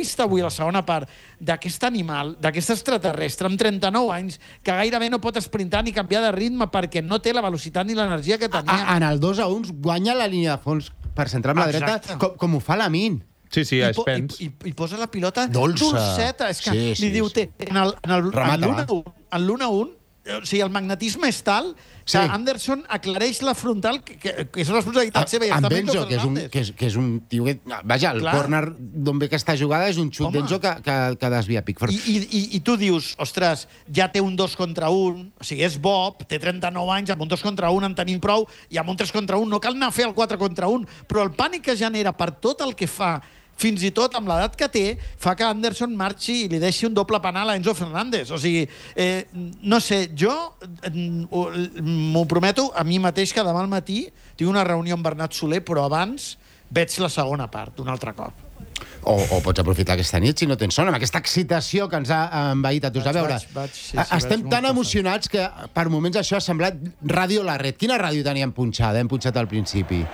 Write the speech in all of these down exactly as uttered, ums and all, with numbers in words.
vist avui a la segona part d'aquest animal, d'aquest extraterrestre, amb trenta-nou anys, que gairebé no pot esprintar ni canviar de ritme perquè no té la velocitat ni l'energia que tenia. A, en el dos a un guanya la línia de fons per centrar amb la dreta, com, com ho fa Lamin. Sí, sí, I, es po pens. i, i, I posa la pilota dolça. Dolceta. És que sí, li sí, diu... Sí. En el, en el, Remata, en l'un a un, o sigui, el magnetisme és tal que Sí. Anderson aclareix la frontal, que, que, que és responsabilitat seva. Amb Benzo, que és, un, que, és, que és un tio que... Vaja, el Clar. córner d'on ve aquesta jugada és un xut d'Enzo que, que, que desvia Pickford. I, i, i, I tu dius, ostres, ja té un dos contra un, o sigui, és Bob, té trenta-nou anys, amb un dos contra un en tenim prou, i amb un tres contra un no cal anar a fer el quatre contra un, però el pànic que genera per tot el que fa, fins i tot amb l'edat que té, fa que Anderson marxi i li deixi un doble penal a Enzo Fernández. O sigui, eh, no sé, jo m'ho prometo a mi mateix que demà al matí tinc una reunió amb Bernat Soler, però abans veig la segona part, un altre cop. O, o pots aprofitar aquesta nit, si no tens son, amb aquesta excitació que ens ha envaït a tots. A veure, vaig, vaig, sí, sí, estem tan emocionats que per moments això ha semblat Ràdio La Red. Quina ràdio teníem punxada? Hem punxat al principi.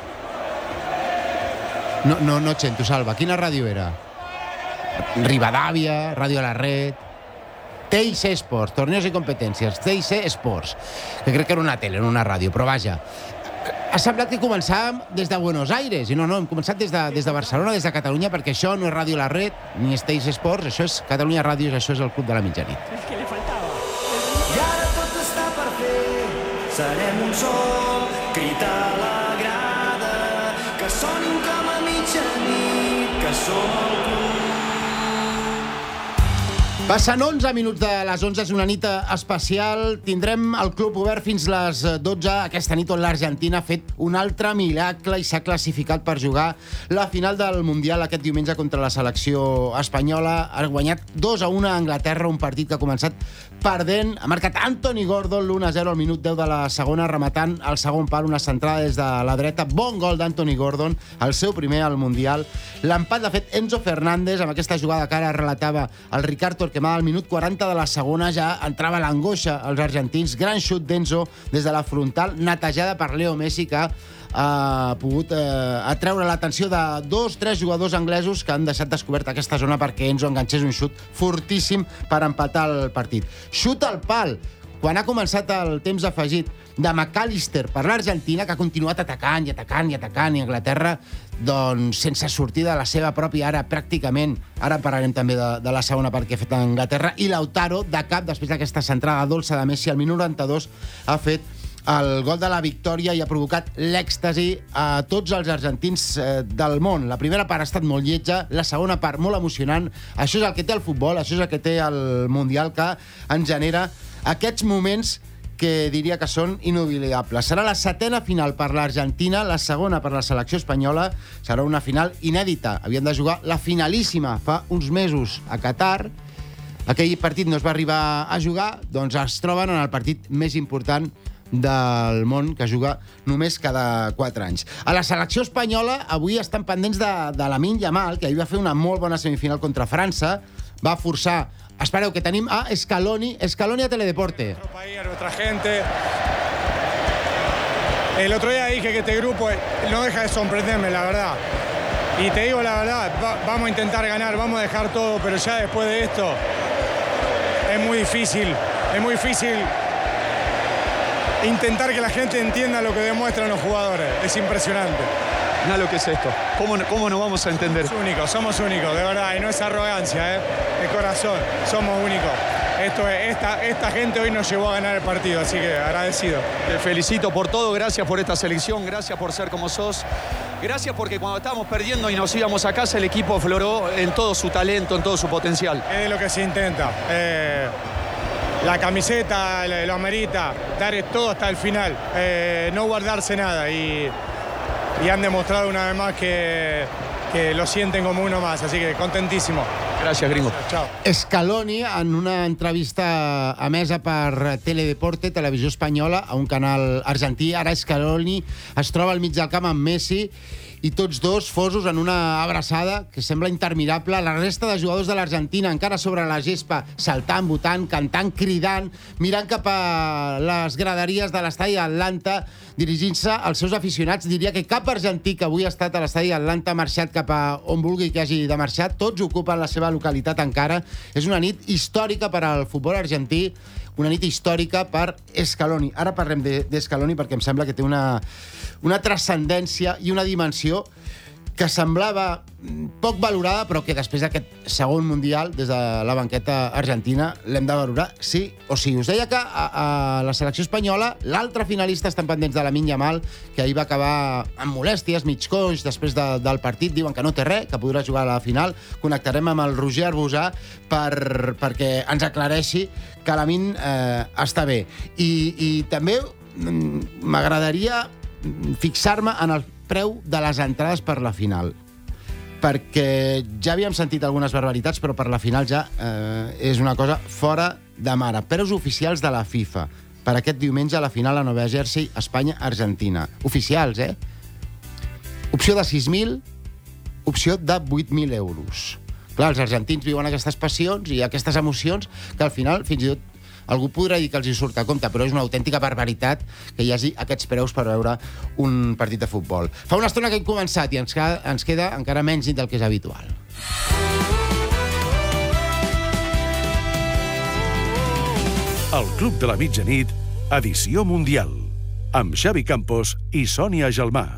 No, no, no et sento, Salva. Quina ràdio era? Rivadavia, Ràdio La Red... T I C Sports, Torneos i Competències, T I C Sports, que crec que era una tele, no una ràdio, però vaja. Ha semblat que començàvem des de Buenos Aires, i no, no, hem començat des de, des de Barcelona, des de Catalunya, perquè això no és Ràdio La Red, ni és T I C Sports, això és Catalunya Ràdio, això és el Club de la Mitjanit. És que li faltava. I ara tot està per fer, serem un sol, cridar a la grada, que sonin com a mitjanit, que som el club. Passen onze minuts de les onze, és una nit especial. Tindrem el club obert fins les dotze, aquesta nit on l'Argentina ha fet un altre miracle i s'ha classificat per jugar la final del Mundial aquest diumenge contra la selecció espanyola. Ha guanyat dos a un a Anglaterra, un partit que ha començat perdent. Ha marcat Anthony Gordon l'u a zero al minut deu de la segona, rematant el segon pal, una centrada des de la dreta. Bon gol d'Anthony Gordon, el seu primer al Mundial. L'empat l'ha fet Enzo Fernández, amb aquesta jugada que ara relatava el Ricard Torquemada. Al minut quaranta de la segona ja entrava l'angoixa als argentins. Gran xut d'Enzo des de la frontal, netejada per Leo Messi, que ha pogut eh, atreure l'atenció de dos, tres jugadors anglesos que han deixat descoberta aquesta zona perquè Enzo enganxés un xut fortíssim per empatar el partit. Xut al pal, quan ha començat el temps afegit, de McAllister per l'Argentina, que ha continuat atacant i atacant i atacant, i Anglaterra, doncs, sense sortir de la seva pròpia ara, pràcticament. Ara parlarem també de, de la segona part que ha fet Anglaterra. I Lautaro, de cap, després d'aquesta centrada dolça de Messi, al minut noranta-dos, ha fet el gol de la victòria i ha provocat l'èxtasi a tots els argentins eh, del món. La primera part ha estat molt lletja, la segona part molt emocionant. Això és el que té el futbol, això és el que té el Mundial, que ens genera aquests moments que diria que són inoblidables. Serà la setena final per l'Argentina, la segona per la selecció espanyola. Serà una final inèdita. Havien de jugar la finalíssima fa uns mesos a Qatar. Aquell partit no es va arribar a jugar, doncs es troben en el partit més important del món, que juga només cada quatre anys. A la selecció espanyola avui estan pendents de, de Lamine Yamal, que ahir va fer una molt bona semifinal contra França, va forçar. Espereu, que tenim a Scaloni, Scaloni a Teledeporte. Nuestro país, a nuestra gente. El otro día dije que este grupo no deja de sorprenderme, la verdad. Y te digo la verdad, va, vamos a intentar ganar, vamos a dejar todo, pero ya después de esto es muy difícil, es muy difícil intentar que la gente entienda lo que demuestran los jugadores. Es impresionante. Mirá lo que es esto. ¿Cómo, cómo nos vamos a entender? Somos únicos, somos únicos, de verdad, y no es arrogancia, ¿eh? De corazón, somos únicos. Esto es, esta, esta gente hoy nos llevó a ganar el partido, así que agradecido. Te felicito por todo, gracias por esta selección, gracias por ser como sos. Gracias porque cuando estábamos perdiendo y nos íbamos a casa, el equipo afloró en todo su talento, en todo su potencial. Es lo que se intenta. Eh, la camiseta lo amerita, dar todo hasta el final, eh, no guardarse nada. Y, y han demostrado una vez más que, que lo sienten como uno más, así que contentísimo. Gràcies, gringo. Chao. Scaloni, en una entrevista emesa per Teledeporte, televisió espanyola, a un canal argentí, ara Scaloni es troba al mig del camp amb Messi i tots dos fosos en una abraçada que sembla interminable. La resta de jugadors de l'Argentina encara sobre la gespa, saltant, votant, cantant, cridant, mirant cap a les graderies de l'estadi d'Atlanta, dirigint-se als seus aficionats. Diria que cap argentí que avui ha estat a l'estadi d'Atlanta ha marxat cap a on vulgui que hagi de marxar. Tots ocupen la seva localitat encara. És una nit històrica per al futbol argentí, una nit històrica per Scaloni. Ara parlem d'Scaloni perquè em sembla que té una, una transcendència i una dimensió que semblava poc valorada, però que després d'aquest segon mundial, des de la banqueta argentina, l'hem de valorar sí o sí. Us deia que a, a la selecció espanyola l'altre finalista estan pendents de Lamine Yamal, que ahir va acabar amb molèsties, mig coix, després de, del partit. Diuen que no té res, que podrà jugar a la final. Connectarem amb el Roger Arbusà per, perquè ens aclareixi que Lamine eh, està bé. I, i també m'agradaria fixar-me en el preu de les entrades per la final, perquè ja havíem sentit algunes barbaritats, però per la final ja eh, és una cosa fora de mare. Preus oficials de la FIFA per aquest diumenge a la final a Nova Jersey, Espanya-Argentina. Oficials, eh? Opció de sis mil, opció de vuit mil euros. Clar, els argentins viuen aquestes passions i aquestes emocions que al final fins i tot algú podrà dir que els hi surt a compte, però és una autèntica barbaritat que hi hagi aquests preus per veure un partit de futbol. Fa una estona que hem començat i ens queda, ens queda encara menys nit del que és habitual. El Club de la Mitjanit, edició mundial, amb Xavi Campos i Sònia Gelmà.